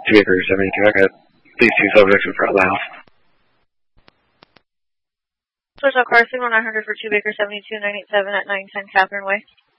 2 Acre 72, I got these 2 subjects in front of the house. Switch out car signal 900 for 2 Acre 72, 987 at 910 Catherine Way.